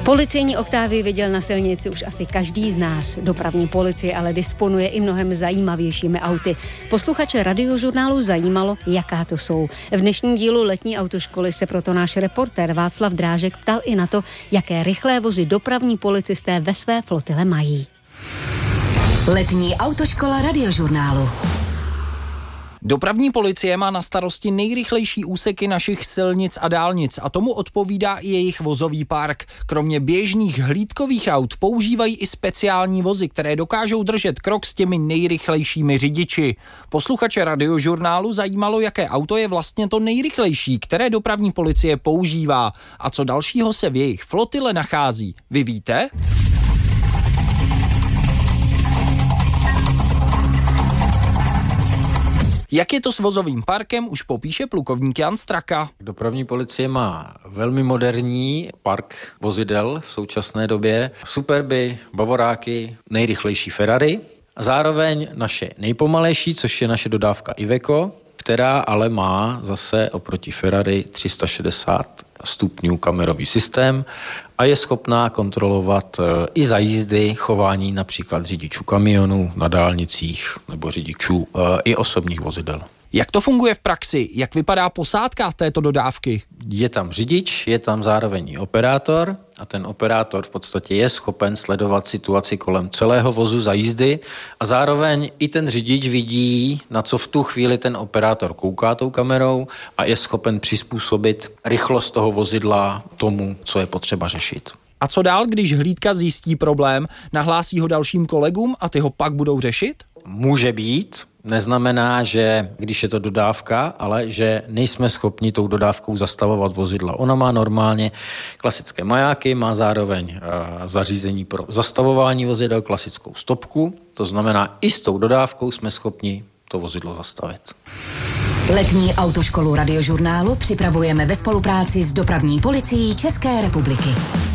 Policejní oktávy viděl na silnici už asi každý z nás. Dopravní policie ale disponuje i mnohem zajímavějšími auty. Posluchače Radiožurnálu zajímalo, jaká to jsou. V dnešním dílu letní autoškoly se proto náš reportér Václav Drážek ptal i na to, jaké rychlé vozy dopravní policisté ve své flotile mají. Letní autoškola Radiožurnálu. Dopravní policie má na starosti nejrychlejší úseky našich silnic a dálnic a tomu odpovídá i jejich vozový park. Kromě běžných hlídkových aut používají i speciální vozy, které dokážou držet krok s těmi nejrychlejšími řidiči. Posluchače Radiožurnálu zajímalo, jaké auto je vlastně to nejrychlejší, které dopravní policie používá a co dalšího se v jejich flotile nachází. Vy víte? Jak je to s vozovým parkem, už popíše plukovník Jan Straka. Dopravní policie má velmi moderní park vozidel v současné době. Superby, bavoráky, nejrychlejší Ferrari a zároveň naše nejpomalejší, což je naše dodávka Iveco, která ale má zase oproti Ferrari 360 stupňů kamerový systém a je schopná kontrolovat i za jízdy chování například řidičů kamionů na dálnicích nebo řidičů i osobních vozidel. Jak to funguje v praxi? Jak vypadá posádka této dodávky? Je tam řidič, je tam zároveň i operátor a ten operátor v podstatě je schopen sledovat situaci kolem celého vozu za jízdy a zároveň i ten řidič vidí, na co v tu chvíli ten operátor kouká tou kamerou a je schopen přizpůsobit rychlost toho vozidla tomu, co je potřeba řešit. A co dál, když hlídka zjistí problém, nahlásí ho dalším kolegům a ty ho pak budou řešit? Může být, neznamená, že když je to dodávka, ale že nejsme schopni tou dodávkou zastavovat vozidla. Ona má normálně klasické majáky, má zároveň zařízení pro zastavování vozidel, klasickou stopku, to znamená i s tou dodávkou jsme schopni to vozidlo zastavit. Letní autoškolu Radiožurnálu připravujeme ve spolupráci s Dopravní policií České republiky.